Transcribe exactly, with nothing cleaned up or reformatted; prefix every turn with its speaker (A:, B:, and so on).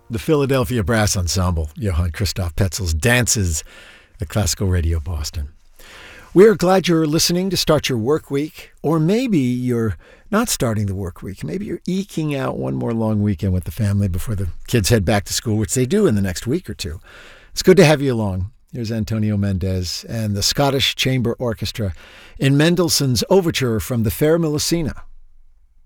A: The Philadelphia Brass Ensemble, Johann Christoph Petzel's Dances at Classical Radio Boston. We're glad you're listening to start your work week, or maybe you're not starting the work week. Maybe you're eking out one more long weekend with the family before the kids head back to school, which they do in the next week or two. It's good to have you along. Here's Antonio Mendez and the Scottish Chamber Orchestra in Mendelssohn's Overture from the Fair Millicina